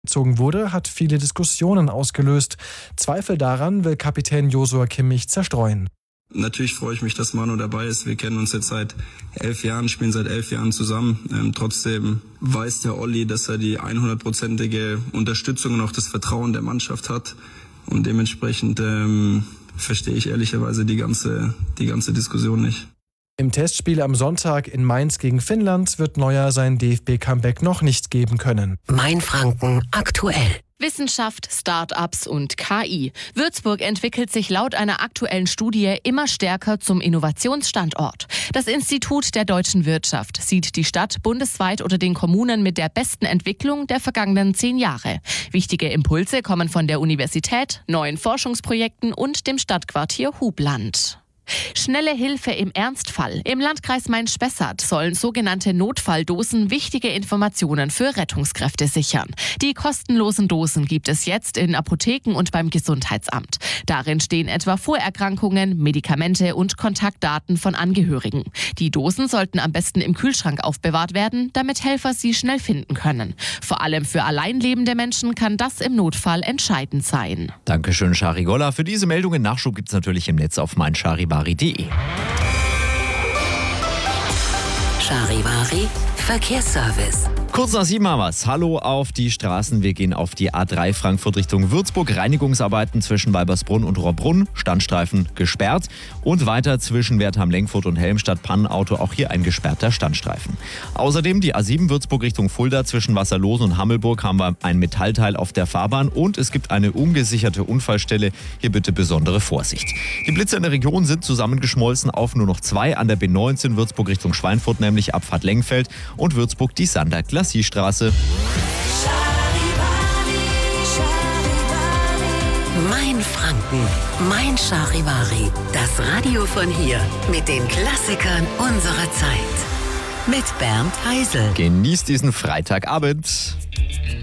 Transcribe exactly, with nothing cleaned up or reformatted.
gezogen wurde, hat viele Diskussionen ausgelöst. Zweifel daran will Kapitän Joshua Kimmich zerstreuen. Natürlich freue ich mich, dass Manu dabei ist. Wir kennen uns jetzt seit elf Jahren, spielen seit elf Jahren zusammen. Ähm, trotzdem weiß der Olli, dass er die hundertprozentige Unterstützung und auch das Vertrauen der Mannschaft hat. Und dementsprechend ähm, verstehe ich ehrlicherweise die ganze, die ganze Diskussion nicht. Im Testspiel am Sonntag in Mainz gegen Finnland wird Neuer sein D F B-Comeback noch nicht geben können. Mainfranken aktuell. Wissenschaft, Start-ups und K I. Würzburg entwickelt sich laut einer aktuellen Studie immer stärker zum Innovationsstandort. Das Institut der deutschen Wirtschaft sieht die Stadt bundesweit unter den Kommunen mit der besten Entwicklung der vergangenen zehn Jahre. Wichtige Impulse kommen von der Universität, neuen Forschungsprojekten und dem Stadtquartier Hubland. Schnelle Hilfe im Ernstfall. Im Landkreis Main-Spessart sollen sogenannte Notfalldosen wichtige Informationen für Rettungskräfte sichern. Die kostenlosen Dosen gibt es jetzt in Apotheken und beim Gesundheitsamt. Darin stehen etwa Vorerkrankungen, Medikamente und Kontaktdaten von Angehörigen. Die Dosen sollten am besten im Kühlschrank aufbewahrt werden, damit Helfer sie schnell finden können. Vor allem für alleinlebende Menschen kann das im Notfall entscheidend sein. Dankeschön, Shari Golla. Für diese Meldungen Nachschub gibt es natürlich im Netz auf meincharivari punkt de. Charivari Verkehrsservice. Kurz nach sieben haben wir's. Hallo auf die Straßen. Wir gehen auf die A drei Frankfurt Richtung Würzburg. Reinigungsarbeiten zwischen Weibersbrunn und Rohrbrunn. Standstreifen gesperrt. Und weiter zwischen Wertheim-Lenkfurt und Helmstadt-Pannenauto. Auch hier ein gesperrter Standstreifen. Außerdem die A sieben Würzburg Richtung Fulda. Zwischen Wasserlosen und Hammelburg haben wir ein Metallteil auf der Fahrbahn. Und es gibt eine ungesicherte Unfallstelle. Hier bitte besondere Vorsicht. Die Blitze in der Region sind zusammengeschmolzen auf nur noch zwei. An der B neunzehn Würzburg Richtung Schweinfurt, nämlich Abfahrt Lengfeld. Und Würzburg die Sander-Glacis-Straße. Mainfranken, Mein Charivari. Das Radio von hier mit den Klassikern unserer Zeit. Mit Bernd Heisel. Genießt diesen Freitagabend.